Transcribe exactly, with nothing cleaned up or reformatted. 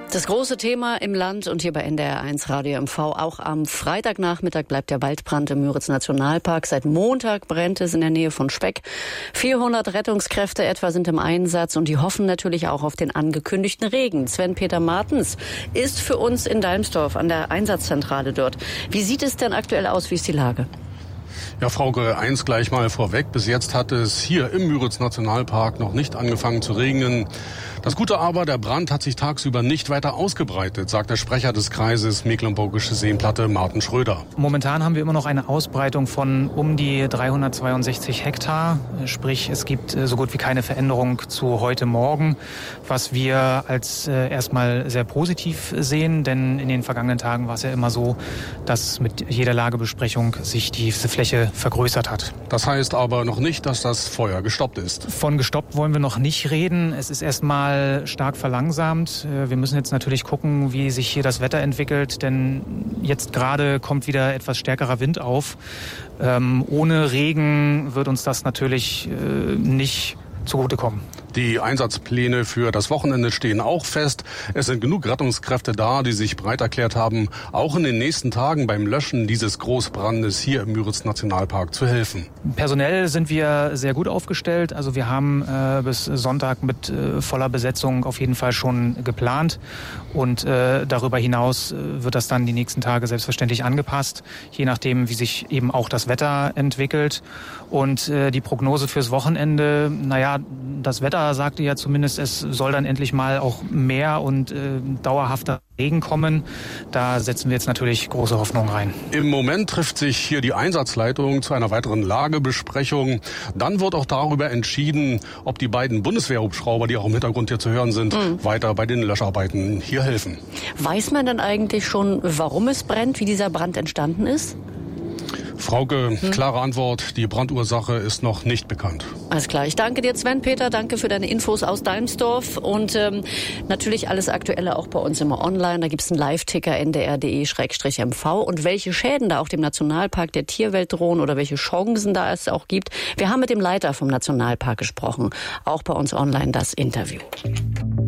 Das große Thema im Land und hier bei N D R eins Radio M V. Auch am Freitagnachmittag bleibt der Waldbrand im Müritz-Nationalpark. Seit Montag brennt es in der Nähe von Speck. vierhundert Rettungskräfte etwa sind im Einsatz und die hoffen natürlich auch auf den angekündigten Regen. Sven-Peter Martens ist für uns in Dalmsdorf an der Einsatzzentrale dort. Wie sieht es denn aktuell aus? Wie ist die Lage? Ja, Frauke, eins gleich mal vorweg. Bis jetzt hat es hier im Müritz-Nationalpark noch nicht angefangen zu regnen. Das Gute aber, der Brand hat sich tagsüber nicht weiter ausgebreitet, sagt der Sprecher des Kreises Mecklenburgische Seenplatte, Martin Schröder. Momentan haben wir immer noch eine Ausbreitung von um die dreihundertzweiundsechzig Hektar. Sprich, es gibt so gut wie keine Veränderung zu heute Morgen, was wir als äh, erstmal sehr positiv sehen. Denn in den vergangenen Tagen war es ja immer so, dass mit jeder Lagebesprechung sich diese Fläche vergrößert hat. Das heißt aber noch nicht, dass das Feuer gestoppt ist. Von gestoppt wollen wir noch nicht reden. Es ist erstmal stark verlangsamt. Wir müssen jetzt natürlich gucken, wie sich hier das Wetter entwickelt, denn jetzt gerade kommt wieder etwas stärkerer Wind auf. Ähm, ohne Regen wird uns das natürlich äh, nicht zugutekommen. Die Einsatzpläne für das Wochenende stehen auch fest. Es sind genug Rettungskräfte da, die sich bereit erklärt haben, auch in den nächsten Tagen beim Löschen dieses Großbrandes hier im Müritz-Nationalpark zu helfen. Personell sind wir sehr gut aufgestellt. Also wir haben äh, bis Sonntag mit äh, voller Besetzung auf jeden Fall schon geplant. Und äh, darüber hinaus äh, wird das dann die nächsten Tage selbstverständlich angepasst, je nachdem, wie sich eben auch das Wetter entwickelt. Und äh, die Prognose fürs Wochenende, naja, das Wetter sagte ja zumindest, es soll dann endlich mal auch mehr und äh, dauerhafter Regen kommen. Da setzen wir jetzt natürlich große Hoffnung rein. Im Moment trifft sich hier die Einsatzleitung zu einer weiteren Lagebesprechung. Dann wird auch darüber entschieden, ob die beiden Bundeswehrhubschrauber, die auch im Hintergrund hier zu hören sind, mhm. weiter bei den Löscharbeiten hier helfen. Weiß man denn eigentlich schon, warum es brennt, wie dieser Brand entstanden ist? Frauke, hm. klare Antwort, die Brandursache ist noch nicht bekannt. Alles klar, ich danke dir, Sven-Peter, danke für deine Infos aus Dalmsdorf und ähm, natürlich alles Aktuelle auch bei uns immer online. Da gibt es einen Live-Ticker n d r punkt d e slash m v und welche Schäden da auch dem Nationalpark der Tierwelt drohen oder welche Chancen da es auch gibt. Wir haben mit dem Leiter vom Nationalpark gesprochen, auch bei uns online das Interview.